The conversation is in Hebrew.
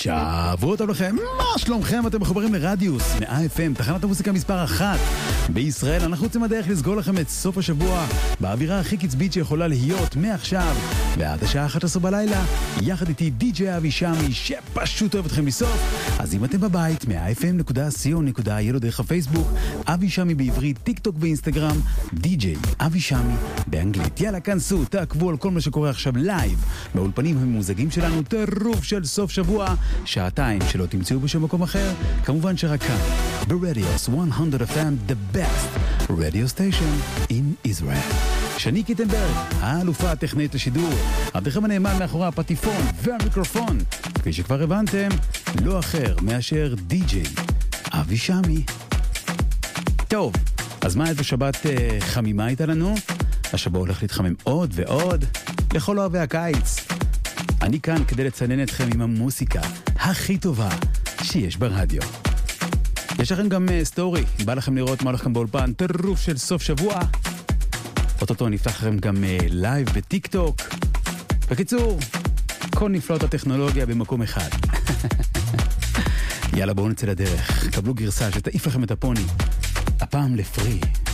שבוע טוב לכם, מה שלומכם? אתם מחוברים לרדיוס, מה-FM, תחנת המוסיקה מספר 1 בישראל. אנחנו רוצים הדרך לסגור לכם את סוף השבוע באווירה הכי קצבית שיכולה להיות מעכשיו ועד השעה 11 בלילה, יחד איתי די.ג'יי אבי שמי שפשוט אוהב אתכם לסוף. אז אם אתם בבית, מה-FM.co.il דרך הפייסבוק, אבי שמי בעברית, טיק טוק ואינסטגרם, די.ג'יי אבי שמי באנגלית. יאללה, כנסו, תעקבו על כל מה שקורה עכשיו לייב באולפנים הממוזגים שלנו, טירוף של סוף שבוע, שעתיים שלא תמצאו בשום מקום אחר, כמובן שרק כאן ברדיוס 100 FM, the best radio station in Israel. שני קיטנברג, האלופה הטכנית לשידור, עבדכם הנאמן מאחורי הפטיפון והמיקרופון, כפי שכבר הבנתם, לא אחר מאשר די.ג'יי אבי שמי. טוב, אז מה איזה שבת חמימה הייתה לנו? השבוע הולך להתחמם עוד ועוד לכל אוהבי הקיץ. אני כאן כדי לצנן אתכם עם המוסיקה הכי טובה שיש ברדיו. יש לכם גם סטורי, בא לכם לראות מה הולך כאן באולפן, טירוף של סוף שבוע. אוטוטו נפתח לכם גם לייב בטיק טוק. בקיצור, כל נפלאות הטכנולוגיה במקום אחד. יאללה, בואו נצא לדרך, קבלו גרסה שתעיף לכם את הפוני, הפעם לפרי.